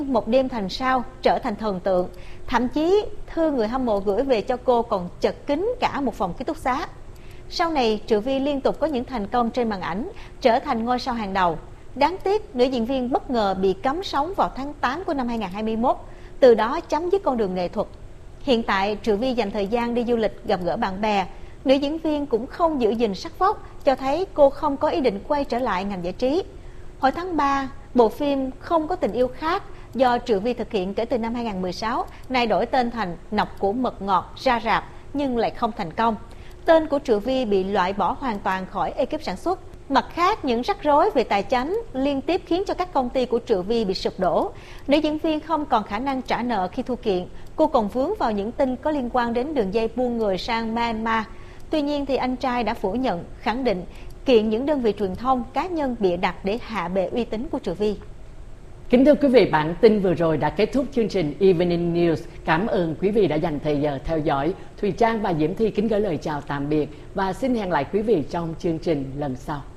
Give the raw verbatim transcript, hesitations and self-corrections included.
Một đêm thành sao trở thành thần tượng, thậm chí thư người hâm mộ gửi về cho cô còn chật kín cả một phòng ký túc xá. Sau này, Triệu Vi liên tục có những thành công trên màn ảnh, trở thành ngôi sao hàng đầu. Đáng tiếc, nữ diễn viên bất ngờ bị cấm sóng vào tháng tám của năm hai nghìn không trăm hai mươi mốt, từ đó chấm dứt con đường nghệ thuật. Hiện tại, Triệu Vi dành thời gian đi du lịch gặp gỡ bạn bè. Nữ diễn viên cũng không giữ gìn sắc vóc, cho thấy cô không có ý định quay trở lại ngành giải trí. Hồi tháng ba, bộ phim Không có tình yêu khác do Triệu Vi thực hiện kể từ năm hai nghìn không trăm mười sáu, nay đổi tên thành Nọc của mật ngọt ra rạp nhưng lại không thành công. Tên của Triệu Vi bị loại bỏ hoàn toàn khỏi ekip sản xuất. Mặt khác, những rắc rối về tài chính liên tiếp khiến cho các công ty của Triệu Vi bị sụp đổ. Nữ diễn viên không còn khả năng trả nợ khi thua kiện. Cô còn vướng vào những tin có liên quan đến đường dây buôn người sang Myanmar. Tuy nhiên thì anh trai đã phủ nhận, khẳng định kiện những đơn vị truyền thông cá nhân bịa đặt để hạ bệ uy tín của Triệu Vi. Kính thưa quý vị, bản tin vừa rồi đã kết thúc chương trình Evening News. Cảm ơn quý vị đã dành thời giờ theo dõi. Thùy Trang và Diễm Thi kính gửi lời chào tạm biệt và xin hẹn lại quý vị trong chương trình lần sau.